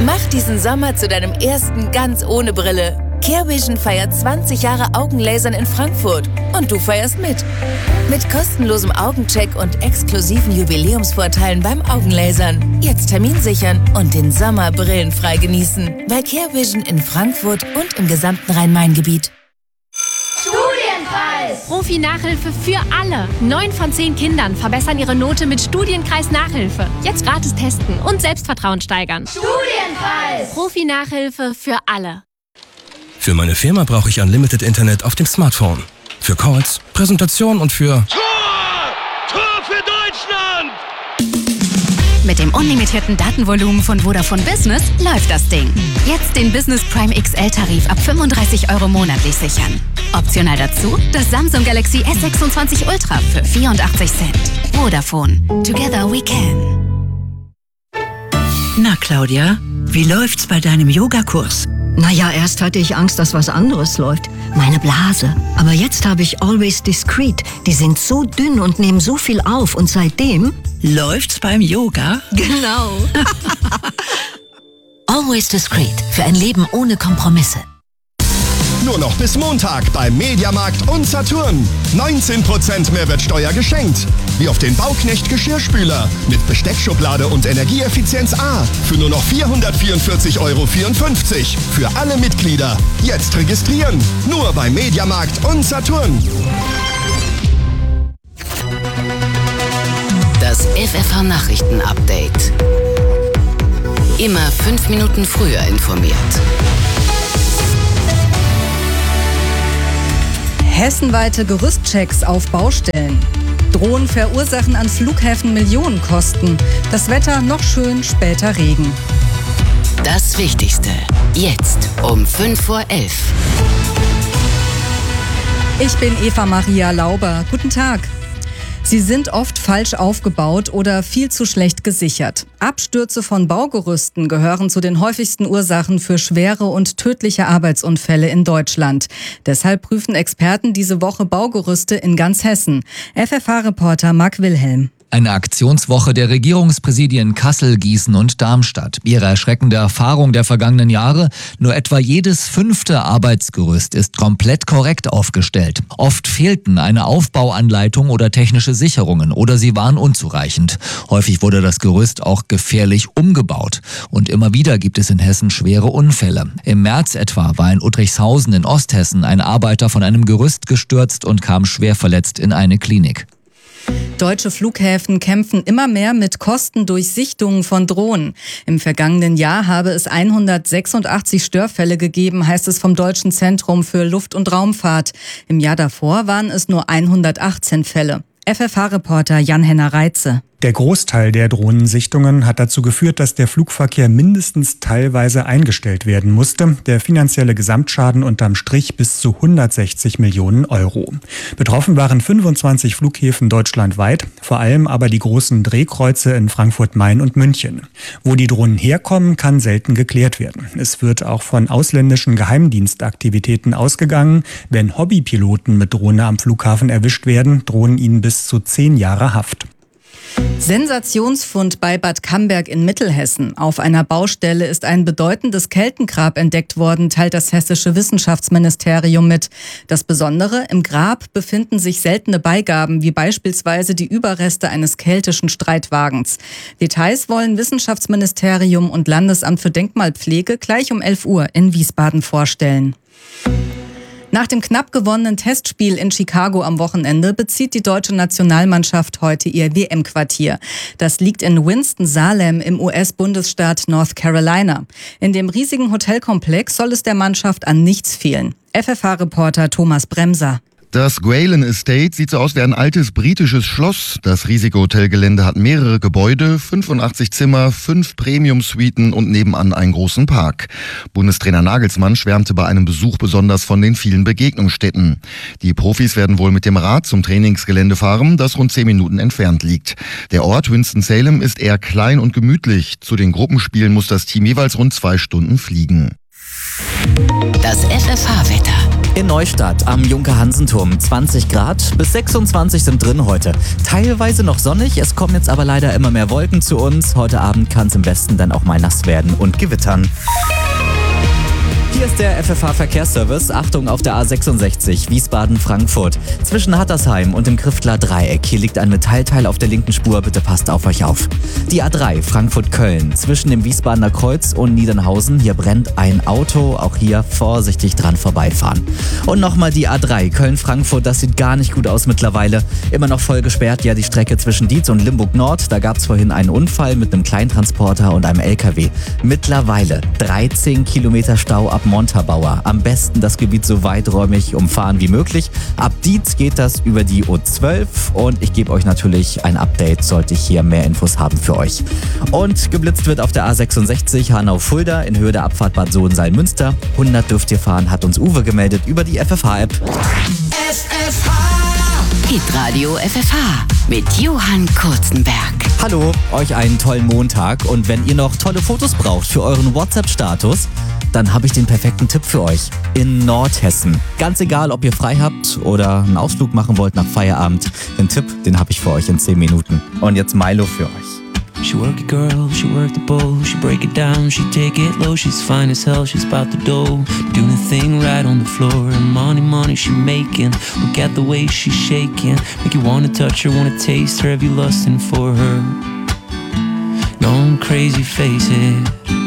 Mach diesen Sommer zu deinem ersten ganz ohne Brille. CareVision feiert 20 Jahre Augenlasern in Frankfurt und du feierst mit. Mit kostenlosem Augencheck und exklusiven Jubiläumsvorteilen beim Augenlasern. Jetzt Termin sichern und den Sommer brillenfrei genießen. Bei CareVision in Frankfurt und im gesamten Rhein-Main-Gebiet. Studienpreis! Profi-Nachhilfe für alle. 9 von 10 Kindern verbessern ihre Note mit Studienkreis Nachhilfe. Jetzt gratis testen und Selbstvertrauen steigern. Studienpreis! Profi-Nachhilfe für alle. Für meine Firma brauche ich Unlimited Internet auf dem Smartphone. Für Calls, Präsentation und für... Tor für Deutschland! Mit dem unlimitierten Datenvolumen von Vodafone Business läuft das Ding. Jetzt den Business Prime XL-Tarif ab 35 € monatlich sichern. Optional dazu das Samsung Galaxy S26 Ultra für 84 Cent. Vodafone. Together we can. Na Claudia, wie läuft's bei deinem Yogakurs? Naja, erst hatte ich Angst, dass was anderes läuft. Meine Blase. Aber jetzt habe ich Always Discreet. Die sind so dünn und nehmen so viel auf. Und seitdem... Läuft's beim Yoga? Genau. Always Discreet. Für ein Leben ohne Kompromisse. Nur noch bis Montag beim Mediamarkt und Saturn. 19% Mehrwertsteuer geschenkt. Wie auf den Bauknecht Geschirrspüler mit Besteckschublade und Energieeffizienz A für nur noch 444,54 € für alle Mitglieder. Jetzt registrieren. Nur beim Mediamarkt und Saturn. Das FFH Nachrichten Update. Immer 5 Minuten früher informiert. Hessenweite Gerüstchecks auf Baustellen. Drohnen verursachen an Flughäfen Millionenkosten. Das Wetter noch schön, später Regen. Das Wichtigste. Jetzt um 5:11 Uhr. Ich bin Eva Maria Lauber. Guten Tag. Sie sind oft falsch aufgebaut oder viel zu schlecht gesichert. Abstürze von Baugerüsten gehören zu den häufigsten Ursachen für schwere und tödliche Arbeitsunfälle in Deutschland. Deshalb prüfen Experten diese Woche Baugerüste in ganz Hessen. FFH-Reporter Marc Wilhelm. Eine Aktionswoche der Regierungspräsidien Kassel, Gießen und Darmstadt. Ihre erschreckende Erfahrung der vergangenen Jahre: nur etwa jedes 5. Arbeitsgerüst ist komplett korrekt aufgestellt. Oft fehlten eine Aufbauanleitung oder technische Sicherungen oder sie waren unzureichend. Häufig wurde das Gerüst auch gefährlich umgebaut. Und immer wieder gibt es in Hessen schwere Unfälle. Im März etwa war in Uttrichshausen in Osthessen ein Arbeiter von einem Gerüst gestürzt und kam schwer verletzt in eine Klinik. Deutsche Flughäfen kämpfen immer mehr mit Kosten durch Sichtungen von Drohnen. Im vergangenen Jahr habe es 186 Störfälle gegeben, heißt es vom Deutschen Zentrum für Luft- und Raumfahrt. Im Jahr davor waren es nur 118 Fälle. FFH-Reporter Jan-Henner Reitze. Der Großteil der Drohnensichtungen hat dazu geführt, dass der Flugverkehr mindestens teilweise eingestellt werden musste. Der finanzielle Gesamtschaden unterm Strich bis zu 160 Millionen €. Betroffen waren 25 Flughäfen deutschlandweit, vor allem aber die großen Drehkreuze in Frankfurt-Main und München. Wo die Drohnen herkommen, kann selten geklärt werden. Es wird auch von ausländischen Geheimdienstaktivitäten ausgegangen. Wenn Hobbypiloten mit Drohne am Flughafen erwischt werden, drohen ihnen bis zu 10 Jahre Haft. Sensationsfund bei Bad Camberg in Mittelhessen. Auf einer Baustelle ist ein bedeutendes Keltengrab entdeckt worden, teilt das hessische Wissenschaftsministerium mit. Das Besondere: im Grab befinden sich seltene Beigaben, wie beispielsweise die Überreste eines keltischen Streitwagens. Details wollen Wissenschaftsministerium und Landesamt für Denkmalpflege gleich um 11 Uhr in Wiesbaden vorstellen. Nach dem knapp gewonnenen Testspiel in Chicago am Wochenende bezieht die deutsche Nationalmannschaft heute ihr WM-Quartier. Das liegt in Winston-Salem im US-Bundesstaat North Carolina. In dem riesigen Hotelkomplex soll es der Mannschaft an nichts fehlen. FFH-Reporter Thomas Bremser. Das Gwalen Estate sieht so aus wie ein altes britisches Schloss. Das riesige Hotelgelände hat mehrere Gebäude, 85 Zimmer, 5 Premium-Suiten und nebenan einen großen Park. Bundestrainer Nagelsmann schwärmte bei einem Besuch besonders von den vielen Begegnungsstätten. Die Profis werden wohl mit dem Rad zum Trainingsgelände fahren, das rund 10 Minuten entfernt liegt. Der Ort Winston-Salem ist eher klein und gemütlich. Zu den Gruppenspielen muss das Team jeweils rund 2 Stunden fliegen. Das FFH-Wetter. In Neustadt am Junker-Hansen-Turm 20 Grad, bis 26 sind drin heute. Teilweise noch sonnig, es kommen jetzt aber leider immer mehr Wolken zu uns. Heute Abend kann es im Westen dann auch mal nass werden und gewittern. Hier ist der FFH-Verkehrsservice. Achtung auf der A66 Wiesbaden-Frankfurt. Zwischen Hattersheim und dem Kriftler Dreieck. Hier liegt ein Metallteil auf der linken Spur. Bitte passt auf euch auf. Die A3 Frankfurt-Köln. Zwischen dem Wiesbadener Kreuz und Niedernhausen. Hier brennt ein Auto. Auch hier vorsichtig dran vorbeifahren. Und nochmal die A3 Köln-Frankfurt. Das sieht gar nicht gut aus mittlerweile. Immer noch voll gesperrt. Ja, die Strecke zwischen Dietz und Limburg-Nord. Da gab es vorhin einen Unfall mit einem Kleintransporter und einem LKW. Mittlerweile 13 Kilometer Stau ab Montabaur. Am besten das Gebiet so weiträumig umfahren wie möglich. Ab Dietz geht das über die O12 und ich gebe euch natürlich ein Update, sollte ich hier mehr Infos haben für euch. Und geblitzt wird auf der A66 Hanau-Fulda in Höhe der Abfahrt Bad Sohn-Salmünster. 100 dürft ihr fahren, hat uns Uwe gemeldet über die FFH-App. FFH! Hitradio FFH mit Johann Kurzenberg. Hallo, euch einen tollen Montag und wenn ihr noch tolle Fotos braucht für euren WhatsApp-Status, dann habe ich den perfekten Tipp für euch. In Nordhessen. Ganz egal, ob ihr frei habt oder einen Ausflug machen wollt nach Feierabend. Den Tipp, den habe ich für euch in 10 Minuten. Und jetzt Milo für euch. She work it girl, she work the bowl, she break it down, she take it low, she's fine as hell, she's about the dough, doing the thing right on the floor, and money she making, look at the way she's shaking, make you wanna touch her, wanna taste her, have you lusting for her, going crazy, face it.